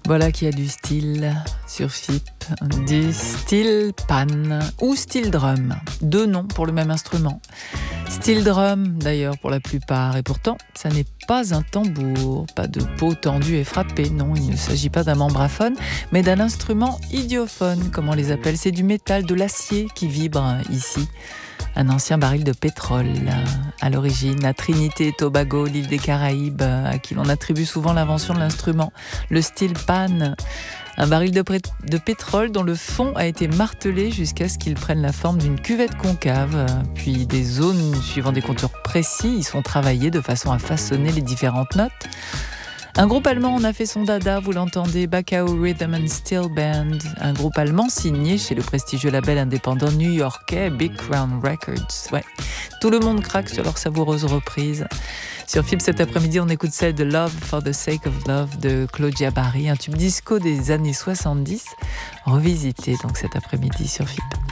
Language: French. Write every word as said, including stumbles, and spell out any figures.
Voilà qui a du style sur F I P, du steel pan ou steel drum, deux noms pour le même instrument. Steel drum d'ailleurs pour la plupart, et pourtant ça n'est pas un tambour, pas de peau tendue et frappée, non, il ne s'agit pas d'un membraphone, mais d'un instrument idiophone, comme on les appelle, c'est du métal, de l'acier qui vibre ici. Un ancien baril de pétrole, à l'origine, à Trinité et Tobago, l'île des Caraïbes, à qui l'on attribue souvent l'invention de l'instrument, le steel pan. Un baril de, pré- de pétrole dont le fond a été martelé jusqu'à ce qu'il prenne la forme d'une cuvette concave. Puis des zones suivant des contours précis y sont travaillées de façon à façonner les différentes notes. Un groupe allemand en a fait son dada, vous l'entendez, Bakau Rhythm and Steel Band. Un groupe allemand signé chez le prestigieux label indépendant new-yorkais Big Crown Records. Ouais. Tout le monde craque sur leur savoureuse reprise. Sur F I P cet après-midi, on écoute celle de Love for the Sake of Love de Claudia Barry, un tube disco des années soixante-dix, revisité donc cet après-midi sur F I P.